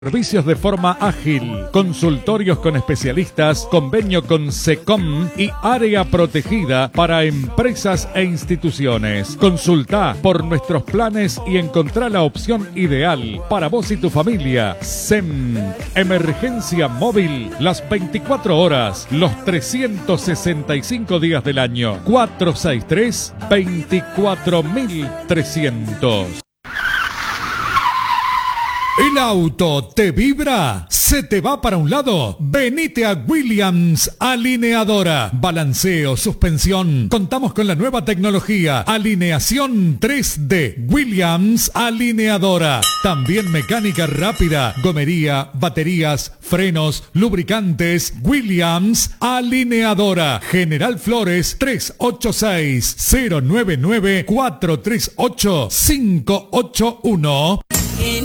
Servicios de forma ágil, consultorios con especialistas, convenio con SECOM y área protegida para empresas e instituciones. Consulta por nuestros planes y encontrá la opción ideal para vos y tu familia. SEM, emergencia móvil, las 24 horas, los 365 días del año. 463-24300. ¿El auto te vibra? ¿Se te va para un lado? Venite a Williams Alineadora. Balanceo, suspensión. Contamos con la nueva tecnología. Alineación 3D. Williams Alineadora. También mecánica rápida. Gomería, baterías, frenos, lubricantes. Williams Alineadora. General Flores 386-099-438-581.